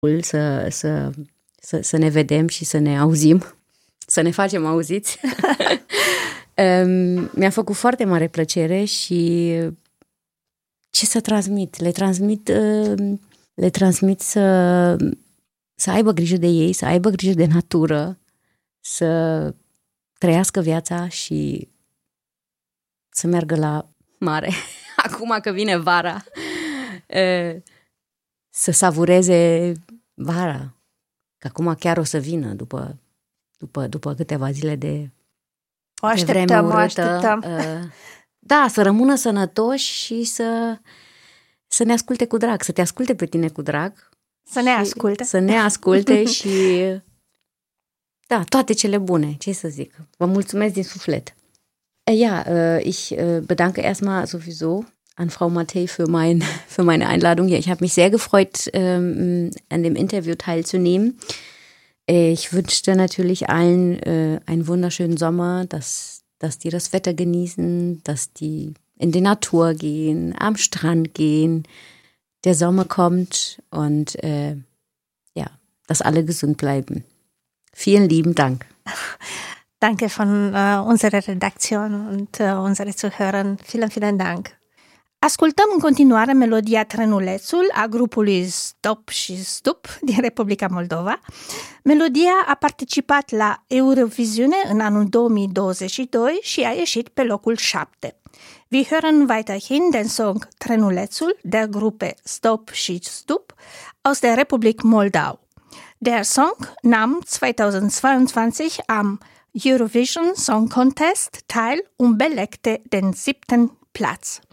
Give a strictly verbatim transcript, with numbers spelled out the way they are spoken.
să, să, să, să ne vedem și să ne auzim, să ne facem auziți. Mi-a făcut foarte mare plăcere și ce să transmit? Le transmit, le transmit să, să aibă grijă de ei, să aibă grijă de natură, să trăiască viața și să meargă la mare. Acum că vine vara, să savureze vara, că acum chiar o să vină după, după, după câteva zile de, o așteptăm, de vreme urâtă. O așteptăm. Da, să rămână sănătoși și să, să ne asculte cu drag, să te asculte pe tine cu drag. Să ne asculte. Să ne asculte și da, toate cele bune, ce să zic. Vă mulțumesc din suflet. Ja, ich bedanke erstmal sowieso an Frau Mattei für, mein, für meine Einladung hier. Ich habe mich sehr gefreut, ähm, an dem Interview teilzunehmen. Ich wünschte natürlich allen äh, einen wunderschönen Sommer, dass, dass die das Wetter genießen, dass die in die Natur gehen, am Strand gehen. Der Sommer kommt und äh, ja, dass alle gesund bleiben. Vielen lieben Dank. Danke von uh, unserer Redaktion und uh, unsere Zuhörer. Vielen, vielen Dank. Ascultăm în continuare melodia Trenulețul a grupului Stop și Stup din Republica Moldova. Melodia a participat la Eurovision în anul două mii douăzeci și doi și a ieșit pe locul șapte. Wir hören weiterhin den Song Trenulețul der Gruppe Stop și Stup aus der Republik Moldau. Der Song nahm zweitausendzweiundzwanzig am Eurovision Song Contest teil und belegte den siebten Platz.